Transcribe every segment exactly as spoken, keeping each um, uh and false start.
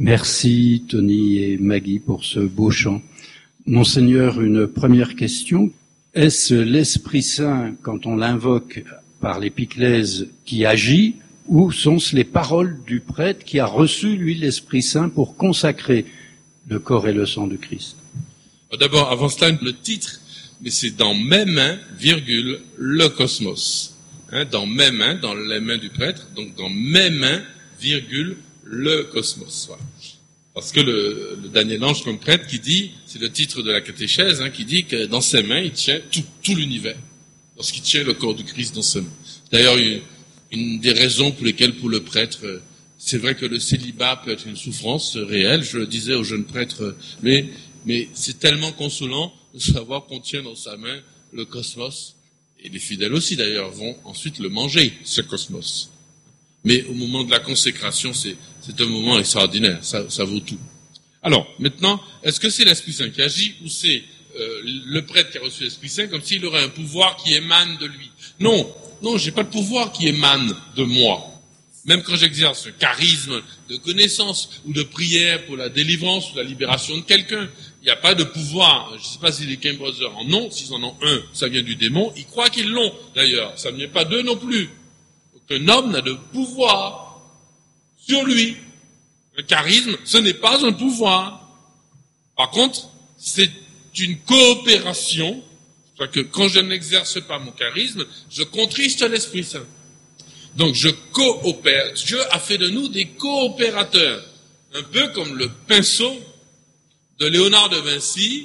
Merci Tony et Maggie pour ce beau chant. Monseigneur, une première question. Est-ce l'Esprit Saint, quand on l'invoque par l'épiclèse, qui agit, ou sont-ce les paroles du prêtre qui a reçu, lui, l'Esprit Saint pour consacrer le corps et le sang du Christ? D'abord, avant cela, le titre, mais c'est dans mes mains, virgule, le cosmos. Hein, dans mes mains, dans les mains du prêtre, donc dans mes mains, virgule, le cosmos. Voilà. Parce que le, le Daniel Ange, comme prêtre, qui dit, c'est le titre de la catéchèse, hein, qui dit que dans ses mains, il tient tout, tout l'univers. Lorsqu'il tient le corps du Christ dans ses mains. D'ailleurs, une, une des raisons pour lesquelles, pour le prêtre, c'est vrai que le célibat peut être une souffrance réelle. Je le disais aux jeunes prêtres, mais, mais c'est tellement consolant de savoir qu'on tient dans sa main le cosmos. Et les fidèles aussi, d'ailleurs, vont ensuite le manger, ce cosmos. Mais au moment de la consécration, c'est, c'est un moment extraordinaire, ça, ça vaut tout. Alors, maintenant, est-ce que c'est l'Esprit Saint qui agit ou c'est euh, le prêtre qui a reçu l'Esprit Saint comme s'il aurait un pouvoir qui émane de lui? Non, non, j'ai pas de pouvoir qui émane de moi. Même quand j'exerce un charisme de connaissance ou de prière pour la délivrance ou la libération de quelqu'un, il n'y a pas de pouvoir. Je ne sais pas si les King Brothers en ont, s'ils en ont un, ça vient du démon. Ils croient qu'ils l'ont, d'ailleurs. Ça ne vient pas d'eux non plus. Un homme n'a de pouvoir sur lui. Le charisme, ce n'est pas un pouvoir. Par contre, c'est une coopération. C'est-à-dire que quand je n'exerce pas mon charisme, je contriste l'Esprit Saint. Donc je coopère. Dieu a fait de nous des coopérateurs. Un peu comme le pinceau de Léonard de Vinci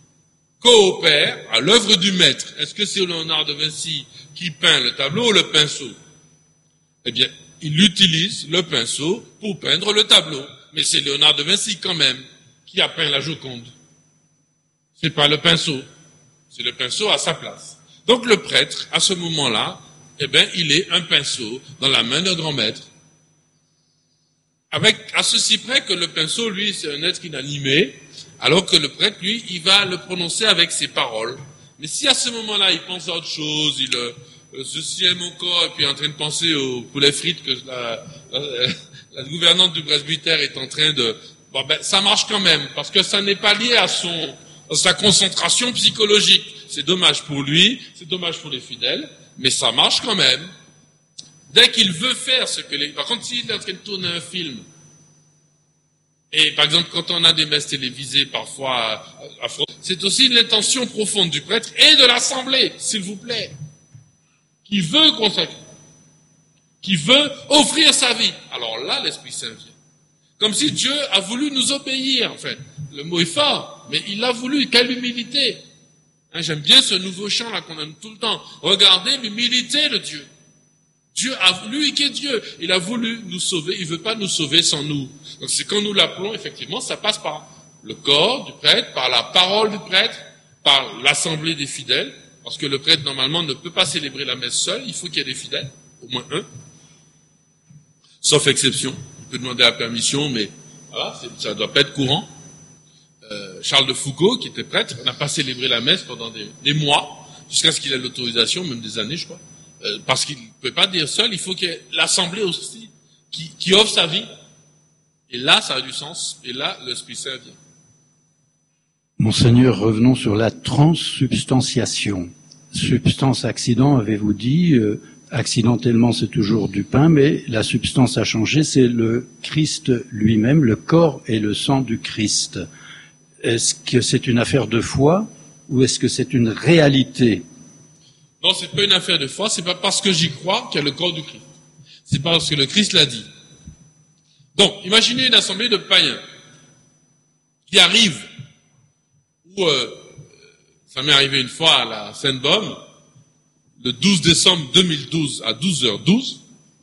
coopère à l'œuvre du maître. Est-ce que c'est Léonard de Vinci qui peint le tableau ou le pinceau? Eh bien, il utilise le pinceau pour peindre le tableau. Mais c'est Léonard de Vinci quand même qui a peint la Joconde. C'est pas le pinceau. C'est le pinceau à sa place. Donc le prêtre, à ce moment-là, eh bien, il est un pinceau dans la main d'un grand maître. Avec, à ceci près que le pinceau, lui, c'est un être inanimé, alors que le prêtre, lui, il va le prononcer avec ses paroles. Mais si à ce moment-là, il pense à autre chose, il, euh, ceci est mon corps, et puis est en train de penser aux poulet frites que la, la, la gouvernante du presbytère est en train de... Bon, ben, ça marche quand même, parce que ça n'est pas lié à son, à sa concentration psychologique. C'est dommage pour lui, c'est dommage pour les fidèles, mais ça marche quand même. Dès qu'il veut faire ce que les... Par contre, s'il est en train de tourner un film, et par exemple, quand on a des messes télévisées, parfois, à, à, c'est aussi l'intention profonde du prêtre et de l'assemblée, s'il vous plaît, qui veut consacrer, qui veut offrir sa vie. Alors là, l'Esprit Saint vient. Comme si Dieu a voulu nous obéir, en fait. Le mot est fort, mais il a voulu. Quelle humilité! Hein, j'aime bien ce nouveau chant là qu'on aime tout le temps. Regardez l'humilité de Dieu. Dieu a voulu, lui qui est Dieu, il a voulu nous sauver, il ne veut pas nous sauver sans nous. Donc c'est quand nous l'appelons, effectivement, ça passe par le corps du prêtre, par la parole du prêtre, par l'assemblée des fidèles, parce que le prêtre, normalement, ne peut pas célébrer la messe seul, il faut qu'il y ait des fidèles, au moins un, sauf exception. Il peut demander la permission, mais voilà, ça ne doit pas être courant. Euh, Charles de Foucault, qui était prêtre, n'a pas célébré la messe pendant des, des mois, jusqu'à ce qu'il ait l'autorisation, même des années, je crois. Euh, parce qu'il ne peut pas dire seul, il faut qu'il y ait l'assemblée aussi qui, qui offre sa vie. Et là, ça a du sens. Et là, l'Esprit Saint vient. Monseigneur, revenons sur la transsubstantiation. Substance accident, avez-vous dit, euh, accidentellement c'est toujours du pain, mais la substance a changé, c'est le Christ lui-même, le corps et le sang du Christ. Est-ce que c'est une affaire de foi ou est-ce que c'est une réalité? Non, c'est pas une affaire de foi, c'est pas parce que j'y crois qu'il y a le corps du Christ. C'est parce que le Christ l'a dit. Donc, imaginez une assemblée de païens qui arrive, où euh, ça m'est arrivé une fois à la Sainte-Baume, le douze décembre deux mille douze à douze heures douze,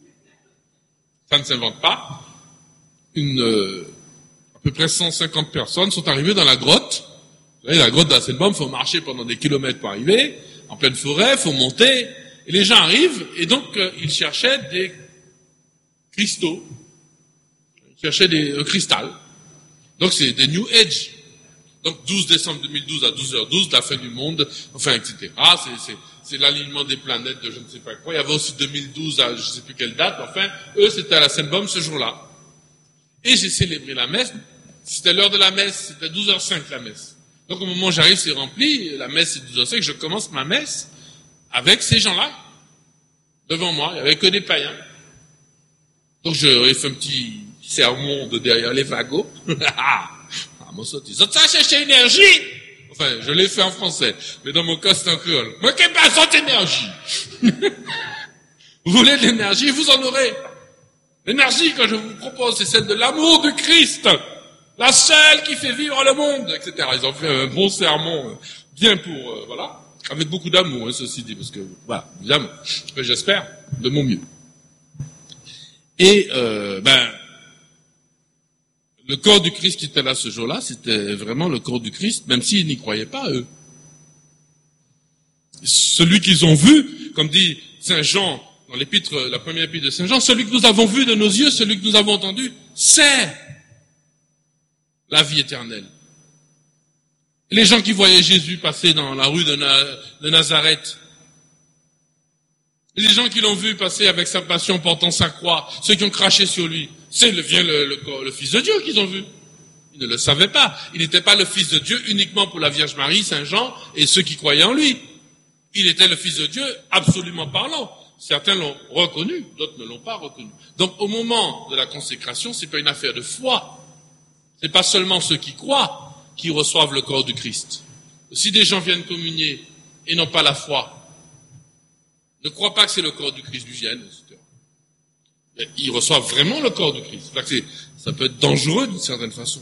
ça ne s'invente pas, une, euh, à peu près cent cinquante personnes sont arrivées dans la grotte. Vous voyez, la grotte de la Sainte-Baume, il faut marcher pendant des kilomètres pour arriver, en pleine forêt, il faut monter, et les gens arrivent, et donc euh, ils cherchaient des cristaux, ils cherchaient des euh, cristal. Donc c'est des New Age. Donc douze décembre deux mille douze à douze heures douze, la fin du monde, enfin, et cetera. C'est, c'est, c'est l'alignement des planètes de je ne sais pas quoi. Il y avait aussi deux mille douze à je ne sais plus quelle date, enfin, eux c'était à la Sainte-Baume ce jour-là. Et j'ai célébré la messe. C'était l'heure de la messe, c'était douze heures cinq la messe. Donc au moment où j'arrive, c'est rempli, la messe c'est douze heures cinq, je commence ma messe avec ces gens-là. Devant moi, il n'y avait que des païens. Donc je fait un petit sermon de derrière les fagots. Ah, mon sauté, ça cherche énergie. Enfin, je l'ai fait en français, mais dans mon cas c'est en créole. Moi qui n'ai pas cette énergie. Vous voulez de l'énergie, vous en aurez. L'énergie que je vous propose, c'est celle de l'amour du Christ. La seule qui fait vivre le monde, et cetera. Ils ont fait un bon sermon, bien pour, euh, voilà, avec beaucoup d'amour, hein, ceci dit, parce que, voilà, évidemment, j'espère, de mon mieux. Et, euh, ben, le corps du Christ qui était là ce jour-là, c'était vraiment le corps du Christ, même s'ils n'y croyaient pas, eux. Celui qu'ils ont vu, comme dit Saint Jean, dans l'épître, la première épître de Saint Jean, celui que nous avons vu de nos yeux, celui que nous avons entendu, c'est la vie éternelle. Les gens qui voyaient Jésus passer dans la rue de, Na, de Nazareth, les gens qui l'ont vu passer avec sa passion portant sa croix, ceux qui ont craché sur lui, c'est le, bien le, le, le Fils de Dieu qu'ils ont vu. Ils ne le savaient pas. Il n'était pas le Fils de Dieu uniquement pour la Vierge Marie, Saint Jean et ceux qui croyaient en lui. Il était le Fils de Dieu absolument parlant. Certains l'ont reconnu, d'autres ne l'ont pas reconnu. Donc au moment de la consécration, c'est pas une affaire de foi. C'est pas seulement ceux qui croient qui reçoivent le corps du Christ. Si des gens viennent communier et n'ont pas la foi, ne croient pas que c'est le corps du Christ du viennent, et cetera. Ils reçoivent vraiment le corps du Christ. Ça peut être dangereux d'une certaine façon.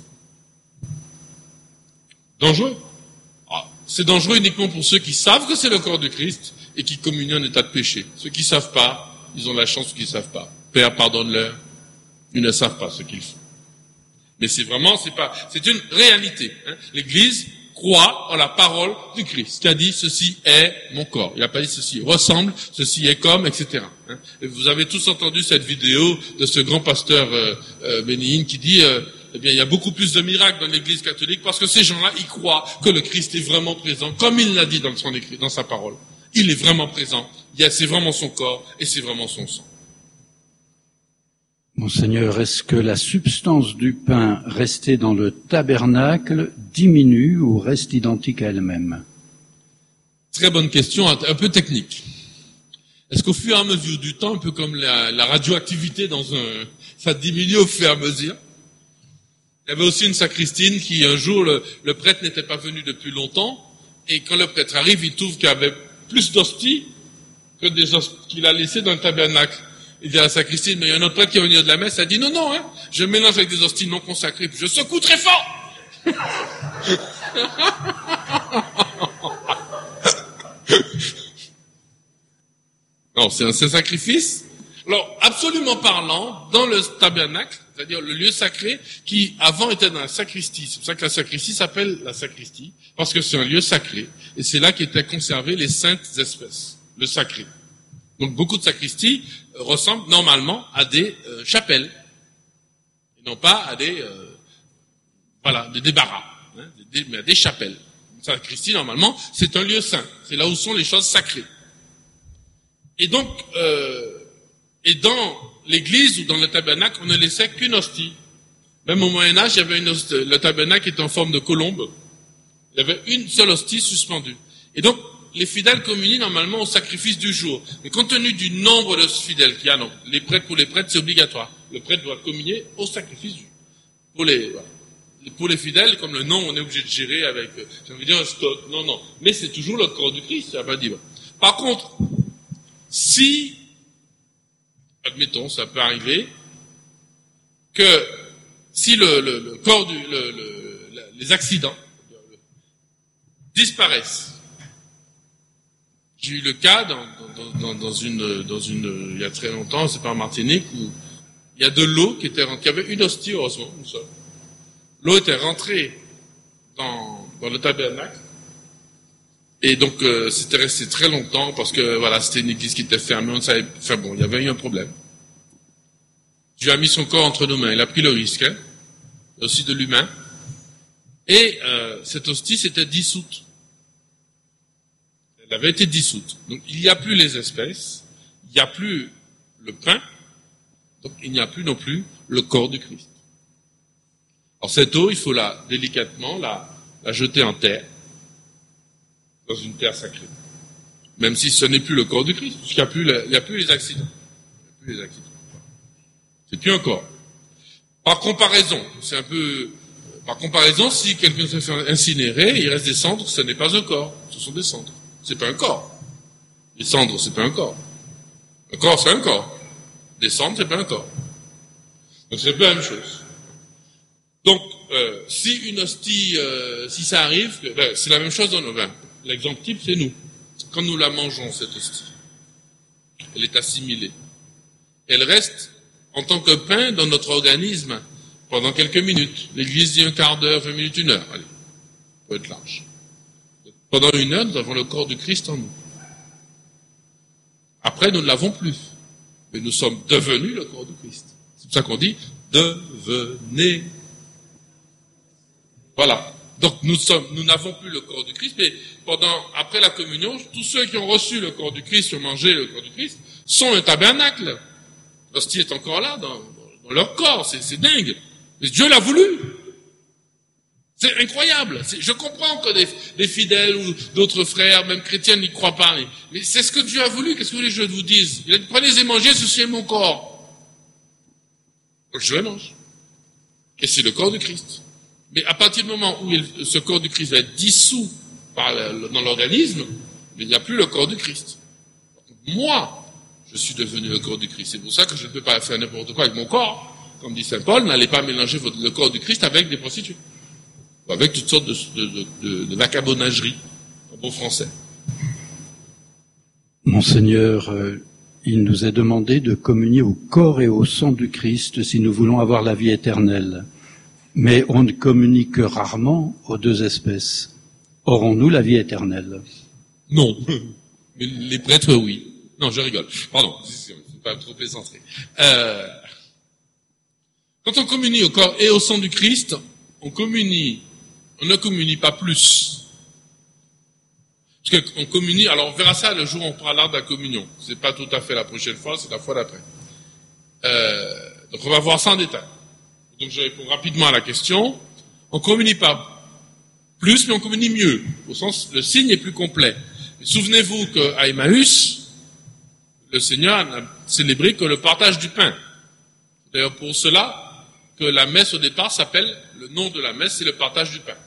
Dangereux. Ah, c'est dangereux uniquement pour ceux qui savent que c'est le corps du Christ et qui communient en état de péché. Ceux qui ne savent pas, ils ont la chance qu'ils ne savent pas. Père, pardonne-leur. Ils ne savent pas ce qu'ils font. Mais c'est vraiment, c'est pas, c'est une réalité. Hein. L'Église croit en la parole du Christ, qui a dit ceci est mon corps. Il n'a pas dit ceci ressemble, ceci est comme, et cetera. Hein. Et vous avez tous entendu cette vidéo de ce grand pasteur euh, euh, Bénéine qui dit, euh, eh bien, il y a beaucoup plus de miracles dans l'Église catholique parce que ces gens-là, ils croient que le Christ est vraiment présent, comme il l'a dit dans son écrit, dans sa parole. Il est vraiment présent. C'est vraiment son corps et c'est vraiment son sang. Monseigneur, est-ce que la substance du pain restée dans le tabernacle diminue ou reste identique à elle-même? Très bonne question, un peu technique. Est-ce qu'au fur et à mesure du temps, un peu comme la, la radioactivité dans un, ça diminue au fur et à mesure? Il y avait aussi une sacristine qui, un jour, le, le prêtre n'était pas venu depuis longtemps, et quand le prêtre arrive, il trouve qu'il y avait plus d'hosties que des hosties qu'il a laissées dans le tabernacle. Il dit à la sacristine, mais il y a un autre prêtre qui est venu de la messe, elle dit non, non, hein, je mélange avec des hosties non consacrées, puis je secoue très fort. Non, c'est un sacrifice. Alors, absolument parlant, dans le tabernacle, c'est-à-dire le lieu sacré, qui avant était dans la sacristie, c'est pour ça que la sacristie s'appelle la sacristie, parce que c'est un lieu sacré, et c'est là qu'étaient conservées les saintes espèces, le sacré. Donc beaucoup de sacristies euh, ressemblent normalement à des euh, chapelles, et non pas à des, euh, voilà, des débarras, hein, des, mais à des chapelles. Une sacristie, normalement, c'est un lieu saint, c'est là où sont les choses sacrées. Et donc, euh, et dans l'église ou dans le tabernacle, on ne laissait qu'une hostie. Même au Moyen-Âge, il y avait une hostie, le tabernacle était en forme de colombe. Il y avait une seule hostie suspendue. Et donc, les fidèles communient normalement au sacrifice du jour. Mais compte tenu du nombre de fidèles qu'il y a, non, les prêtres, pour les prêtres, c'est obligatoire. Le prêtre doit communier au sacrifice du jour. Pour les, voilà. Pour les fidèles, comme le nom, on est obligé de gérer avec, j'ai envie de dire, un stock. Non, non. Mais c'est toujours le corps du Christ, ça va dire. Par contre, si, admettons, ça peut arriver, que si le, le, le corps du, le, le, les accidents disparaissent. J'ai eu le cas dans, dans, dans, dans une, dans une, il y a très longtemps, c'est pas en Martinique, où il y a de l'eau qui était, qui avait une hostie, heureusement, une seule. L'eau était rentrée dans, dans le tabernacle. Et donc, euh, c'était resté très longtemps parce que, voilà, c'était une église qui était fermée, on ne savait, enfin bon, il y avait eu un problème. Dieu a mis son corps entre nos mains, il a pris le risque, hein, aussi de l'humain. Et, euh, cette hostie s'était dissoute. Elle avait été dissoute. Donc, il n'y a plus les espèces, il n'y a plus le pain, donc il n'y a plus non plus le corps du Christ. Alors cette eau, il faut la, délicatement, la, la jeter en terre, dans une terre sacrée. Même si ce n'est plus le corps du Christ, puisqu'il n'y a plus, le, il n'y a plus les accidents. Il n'y a plus les accidents. C'est plus un corps. Par comparaison, c'est un peu, par comparaison, si quelqu'un se fait incinérer, il reste des cendres, ce n'est pas un corps, ce sont des cendres. C'est pas un corps. Les cendres, c'est pas un corps. Un corps, c'est un corps. Des cendres, c'est pas un corps. Donc c'est un peu la même chose. Donc, euh, si une hostie, euh, si ça arrive, ben, c'est la même chose dans nos vins. L'exemple type, c'est nous. Quand nous la mangeons, cette hostie, elle est assimilée. Elle reste en tant que pain dans notre organisme pendant quelques minutes. L'Église dit un quart d'heure, vingt minutes, une heure. Allez, peut être large. Pendant une heure, nous avons le corps du Christ en nous. Après, nous ne l'avons plus. Mais nous sommes devenus le corps du Christ. C'est pour ça qu'on dit « devenez ». Voilà. Donc nous sommes, nous n'avons plus le corps du Christ, mais pendant, après la communion, tous ceux qui ont reçu le corps du Christ, qui ont mangé le corps du Christ, sont un tabernacle. L'hostie est encore là, dans, dans leur corps, c'est, c'est dingue. Mais Dieu l'a voulu. C'est incroyable. C'est, je comprends que des, des fidèles ou d'autres frères, même chrétiens, n'y croient pas, mais, mais c'est ce que Dieu a voulu. Qu'est-ce que vous voulez que je vous dise? Il a dit, prenez et mangez, ceci est mon corps. Donc je le mange. Et c'est le corps du Christ. Mais à partir du moment où il, ce corps du Christ va être dissous par le, dans l'organisme, il n'y a plus le corps du Christ. Moi, je suis devenu le corps du Christ. C'est pour ça que je ne peux pas faire n'importe quoi avec mon corps. Comme dit saint Paul, n'allez pas mélanger votre, le corps du Christ avec des prostituées. Ou avec toutes sortes de, de, de, de, de vagabondagerie, en bon français. Monseigneur, euh, il nous est demandé de communier au corps et au sang du Christ si nous voulons avoir la vie éternelle. Mais on ne communique que rarement aux deux espèces. Aurons-nous la vie éternelle? Non. Mais les prêtres, oui. Non, je rigole. Pardon, c'est pas trop plaisanterie. Euh, quand on communie au corps et au sang du Christ, on communie, on ne communie pas plus. Parce qu'on communie, alors on verra ça le jour où on parlera de la communion. C'est pas tout à fait la prochaine fois, c'est la fois d'après. Euh, donc on va voir ça en détail. Donc je réponds rapidement à la question. On ne communie pas plus, mais on communie mieux. Au sens, le signe est plus complet. Et souvenez-vous qu'à Emmaüs, le Seigneur n'a célébré que le partage du pain. D'ailleurs, pour cela, que la messe au départ s'appelle, le nom de la messe, c'est le partage du pain.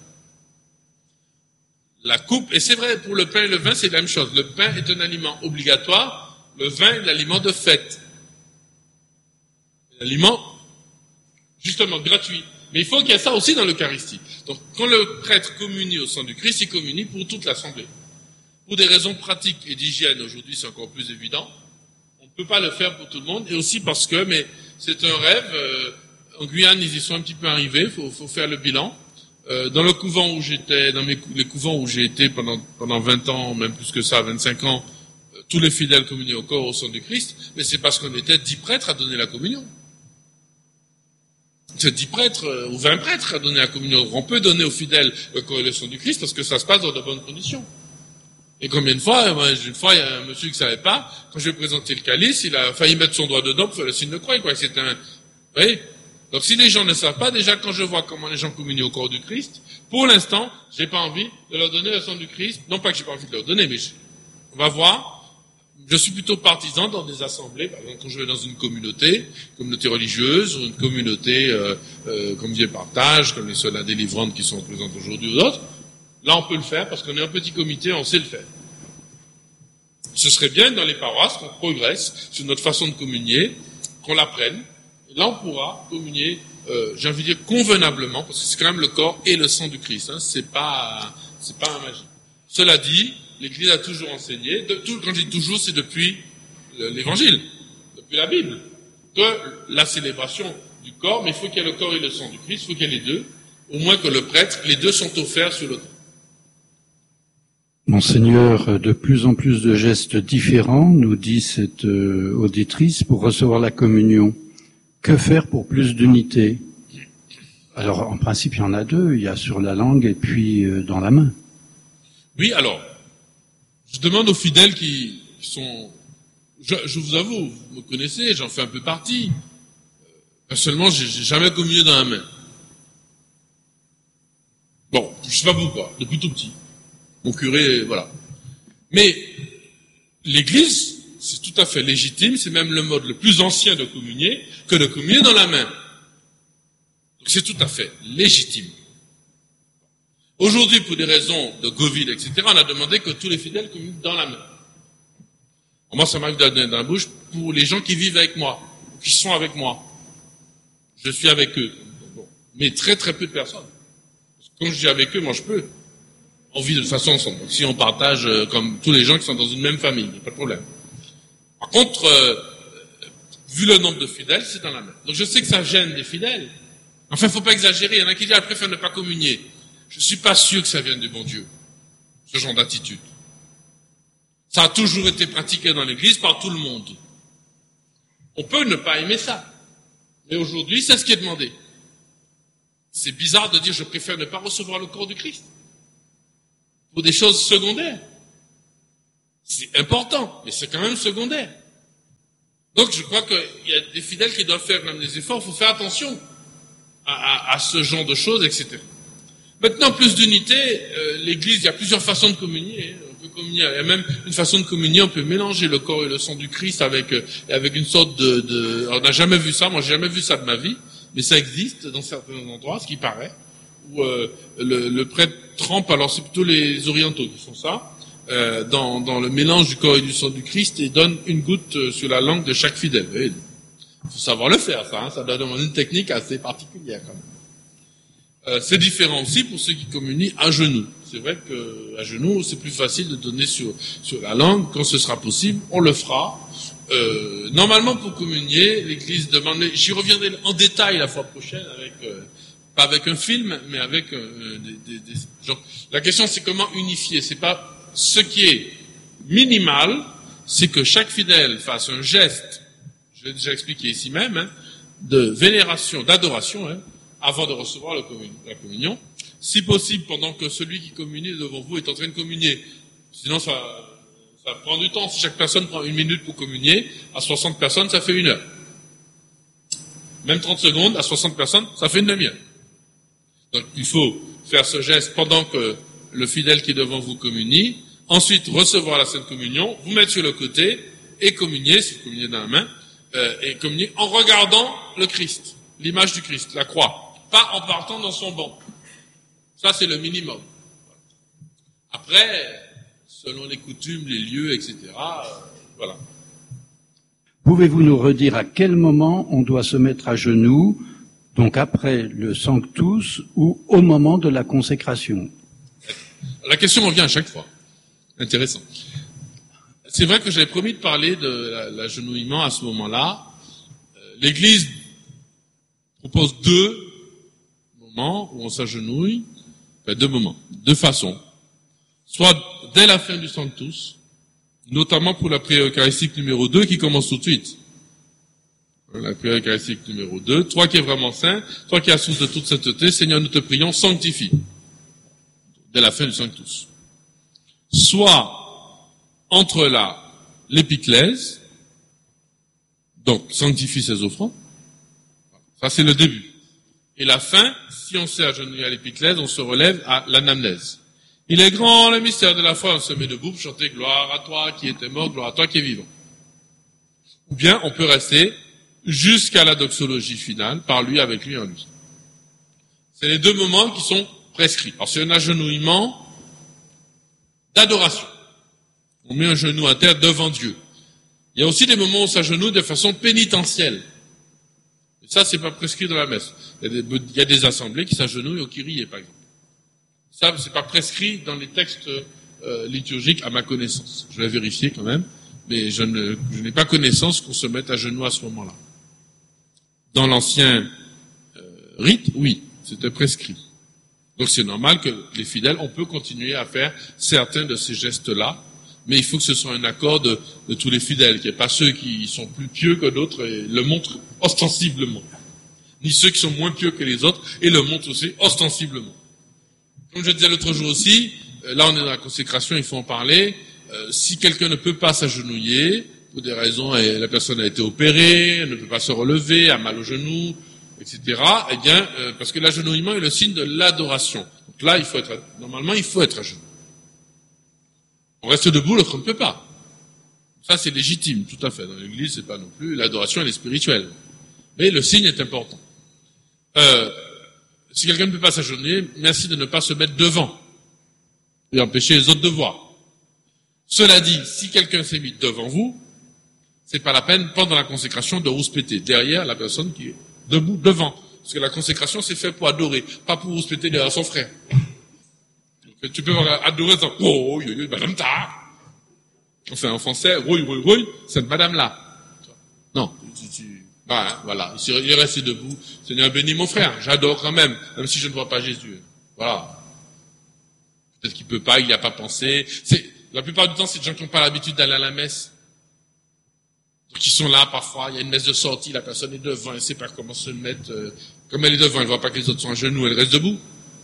La coupe, et c'est vrai, pour le pain et le vin, c'est la même chose. Le pain est un aliment obligatoire, le vin est l'aliment de fête. L'aliment justement gratuit. Mais il faut qu'il y ait ça aussi dans l'Eucharistie. Donc, quand le prêtre communie au sang du Christ, il communie pour toute l'assemblée. Pour des raisons pratiques et d'hygiène, aujourd'hui c'est encore plus évident, on ne peut pas le faire pour tout le monde, et aussi parce que, mais c'est un rêve, euh, en Guyane ils y sont un petit peu arrivés, il faut, faut faire le bilan. Euh, dans le couvent où j'étais, dans mes, les couvents où j'ai été pendant, pendant vingt ans, même plus que ça, vingt-cinq ans, euh, tous les fidèles communiaient au corps, au sang du Christ, mais c'est parce qu'on était dix prêtres à donner la communion. C'est dix prêtres euh, ou vingt prêtres à donner la communion. On peut donner aux fidèles le corps et le sang du Christ parce que ça se passe dans de bonnes conditions. Et combien de fois, moi, une fois, il y a un monsieur qui savait pas, quand je lui ai présenté le calice, il a failli mettre son doigt dedans pour faire le signe de croix, quoi. C'est un, vous voyez? Donc si les gens ne savent pas, déjà quand je vois comment les gens communient au corps du Christ, pour l'instant, j'ai pas envie de leur donner le sang du Christ. Non pas que j'ai pas envie de leur donner, mais je, on va voir. Je suis plutôt partisan dans des assemblées, par exemple quand je vais dans une communauté, communauté religieuse, ou une communauté euh, euh, comme Dieu partage, comme les soldats délivrantes qui sont présentes aujourd'hui ou d'autres. Là, on peut le faire parce qu'on est un petit comité, on sait le faire. Ce serait bien dans les paroisses qu'on progresse sur notre façon de communier, qu'on l'apprenne. Et là, on pourra communier, euh, j'ai envie de dire convenablement, parce que c'est quand même le corps et le sang du Christ. Hein, c'est pas, c'est pas un magie. Cela dit, l'Église a toujours enseigné, de, tout, quand je dis toujours, c'est depuis l'Évangile, depuis la Bible, que la célébration du corps, mais il faut qu'il y ait le corps et le sang du Christ, il faut qu'il y ait les deux, au moins que le prêtre, les deux sont offerts sur l'autel. Monseigneur, de plus en plus de gestes différents, nous dit cette euh, auditrice, pour recevoir la communion. Que faire pour plus d'unité? Alors, en principe, il y en a deux, il y a sur la langue et puis euh, dans la main. Oui, alors, je demande aux fidèles qui sont... Je, je vous avoue, vous me connaissez, j'en fais un peu partie. Personnellement, j'ai, j'ai jamais communié dans la main. je sais pas pourquoi, depuis tout petit. Mon curé, voilà. Mais l'Église, c'est tout à fait légitime, c'est même le mode le plus ancien de communier, que de communier dans la main. Donc c'est tout à fait légitime. Aujourd'hui, pour des raisons de Covid, et cetera, on a demandé que tous les fidèles communient dans la main. Moi, ça m'arrive dans la bouche pour les gens qui vivent avec moi, qui sont avec moi. Je suis avec eux. Bon. Mais très très peu de personnes. Quand je dis avec eux, moi je peux. On vit de toute façon ensemble. Donc, si on partage euh, comme tous les gens qui sont dans une même famille, il n'y a pas de problème. Par contre, euh, vu le nombre de fidèles, c'est dans la main. Donc je sais que ça gêne des fidèles. Enfin, il ne faut pas exagérer. Il y en a qui disent, ah, je préfère ne pas communier. Je ne suis pas sûr que ça vienne du bon Dieu, ce genre d'attitude. Ça a toujours été pratiqué dans l'Église par tout le monde. On peut ne pas aimer ça. Mais aujourd'hui, c'est ce qui est demandé. C'est bizarre de dire je préfère ne pas recevoir le corps du Christ. Pour des choses secondaires. C'est important, mais c'est quand même secondaire. Donc je crois qu'il y a des fidèles qui doivent faire même des efforts. Il faut faire attention à, à, à ce genre de choses, et cetera. Maintenant, plus d'unité, euh, l'Église, il y a plusieurs façons de communier. Il y a même une façon de communier, on peut mélanger le corps et le sang du Christ avec avec une sorte de... de on n'a jamais vu ça, moi j'ai jamais vu ça de ma vie, mais ça existe dans certains endroits, ce qui paraît, où euh, le, le prêtre trempe, alors c'est plutôt les orientaux qui font ça, euh, dans, dans le mélange du corps et du sang du Christ et donne une goutte sur la langue de chaque fidèle. Il faut savoir le faire, ça, hein, ça doit demander une technique assez particulière quand même. Euh, c'est différent aussi pour ceux qui communient à genoux. C'est vrai qu'à genoux, c'est plus facile de donner sur, sur la langue. Quand ce sera possible, on le fera. Euh, normalement, pour communier, l'Église demande... J'y reviendrai en détail la fois prochaine, avec euh, pas avec un film, mais avec euh, des... des, des genre, la question, c'est comment unifier. C'est pas ce qui est minimal, c'est que chaque fidèle fasse un geste, je l'ai déjà expliqué ici même, hein, de vénération, d'adoration, hein, avant de recevoir le commun, la communion. Si possible, pendant que celui qui communie devant vous est en train de communier. Sinon, ça, ça prend du temps. Si chaque personne prend une minute pour communier, à soixante personnes, ça fait une heure. Même trente secondes, à soixante personnes, ça fait une demi-heure. Donc, il faut faire ce geste pendant que le fidèle qui est devant vous communie. Ensuite, recevoir la Sainte Communion, vous mettre sur le côté et communier, si vous communiez dans la main, euh, et communier en regardant le Christ, l'image du Christ, la croix. Pas en partant dans son banc. Ça, c'est le minimum. Après, selon les coutumes, les lieux, et cetera, euh, voilà. Pouvez-vous nous redire à quel moment on doit se mettre à genoux, donc après le Sanctus ou au moment de la consécration? La question revient à chaque fois. Intéressant. C'est vrai que j'avais promis de parler de l'agenouillement à ce moment-là. L'Église propose deux moments où on s'agenouille, enfin deux moments, deux façons. Soit dès la fin du Sanctus, notamment pour la prière eucharistique numéro deux qui commence tout de suite. La prière eucharistique numéro deux, toi qui es vraiment saint, toi qui as source de toute sainteté, Seigneur, nous te prions, sanctifie. Dès la fin du Sanctus. Soit entre la l'épiclèse, donc sanctifie ses offrandes, ça c'est le début. Et la fin, si on s'est agenouillé à l'épiclèse, on se relève à l'anamnèse. Il est grand le mystère de la foi, on se met debout pour chanter gloire à toi qui étais mort, gloire à toi qui es vivant. Ou bien on peut rester jusqu'à la doxologie finale, par lui, avec lui, en lui. C'est les deux moments qui sont prescrits. Alors c'est un agenouillement d'adoration. On met un genou à terre devant Dieu. Il y a aussi des moments où on s'agenouille de façon pénitentielle. Et ça, c'est pas prescrit dans la messe. Il y a des, il y a des assemblées qui s'agenouillent au Kyrie, par exemple. Ça, c'est pas prescrit dans les textes euh, liturgiques à ma connaissance. Je vais vérifier quand même, mais je, ne, je n'ai pas connaissance qu'on se mette à genoux à ce moment-là. Dans l'ancien euh, rite, oui, c'était prescrit. Donc c'est normal que les fidèles, on peut continuer à faire certains de ces gestes-là, mais il faut que ce soit un accord de, de tous les fidèles, qu'il n'y ait pas ceux qui sont plus pieux que d'autres et le montrent ostensiblement, ni ceux qui sont moins pieux que les autres et le montrent aussi ostensiblement. Comme je disais l'autre jour aussi, là on est dans la consécration, il faut en parler, euh, si quelqu'un ne peut pas s'agenouiller, pour des raisons, et la personne a été opérée, elle ne peut pas se relever, a mal au genou, et cetera, eh bien, euh, parce que l'agenouillement est le signe de l'adoration. Donc là, il faut être, normalement, il faut être à genoux. On reste debout, l'autre ne peut pas. Ça, c'est légitime, tout à fait. Dans l'église, c'est pas non plus, l'adoration, elle est spirituelle. Mais le signe est important. Euh, si quelqu'un ne peut pas s'agenouiller, merci de ne pas se mettre devant et empêcher les autres de voir. Cela dit, si quelqu'un s'est mis devant vous, c'est pas la peine, pendant la consécration, de rouspéter derrière la personne qui est debout devant. Parce que la consécration, c'est fait pour adorer, pas pour rouspéter derrière son frère. Donc, tu peux adorer en disant, oh, yo, yo, madame ta. Enfin, en français, oui, oui, oui, cette madame-là. Non, tu, tu, voilà, voilà. Il est resté debout. Seigneur, bénis mon frère. J'adore quand même, même si je ne vois pas Jésus. Voilà. Peut-être qu'il peut pas, il n'y a pas pensé. C'est, la plupart du temps, c'est des gens qui n'ont pas l'habitude d'aller à la messe. Donc, ils sont là, parfois, il y a une messe de sortie, la personne est devant, elle ne sait pas comment se mettre. Euh, comme elle est devant, elle ne voit pas que les autres sont à genoux, elle reste debout.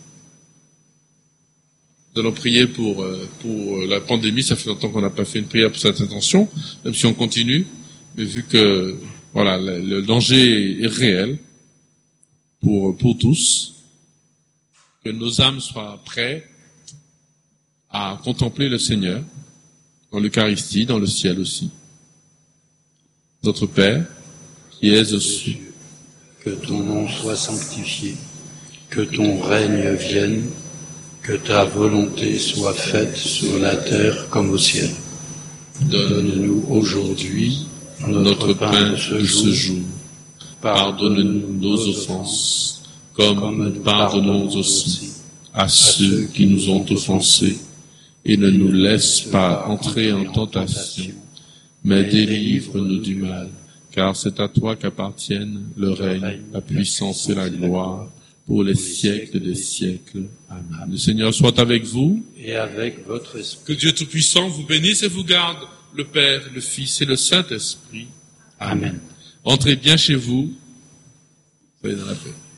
Nous allons prier pour, euh, pour la pandémie. Ça fait longtemps qu'on n'a pas fait une prière pour cette intention, même si on continue. Mais vu que, voilà, le, le danger est réel pour, pour tous, que nos âmes soient prêtes à contempler le Seigneur dans l'Eucharistie, dans le ciel aussi. Notre Père, qui es aux cieux, que ton nom soit sanctifié, que ton règne vienne, que ta volonté soit faite sur la terre comme au ciel. Donne-nous aujourd'hui notre pain de ce jour. Pardonne-nous nos offenses, comme nous pardonnons aussi à ceux qui nous ont offensés. Et ne nous laisse pas entrer en tentation, mais délivre-nous du mal, car c'est à toi qu'appartiennent le règne, la puissance et la gloire, pour les siècles des siècles. Amen. Le Seigneur soit avec vous. Et avec votre esprit. Que Dieu Tout-Puissant vous bénisse et vous garde, le Père, le Fils et le Saint-Esprit. Amen. Entrez bien chez vous. Soyez dans la paix.